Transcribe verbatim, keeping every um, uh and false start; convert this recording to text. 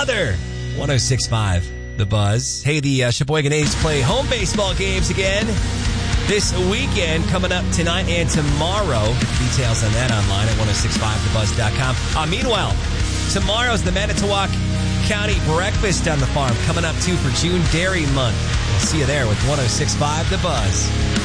other. one oh six point five, The Buzz. Hey, the uh, Sheboygan A's play home baseball games again this weekend, coming up tonight and tomorrow. Details on that online at ten sixty-five the buzz dot com. Uh, meanwhile, tomorrow's the Manitowoc County Breakfast on the Farm coming up too for June Dairy Month. We'll see you there with ten sixty-five The Buzz.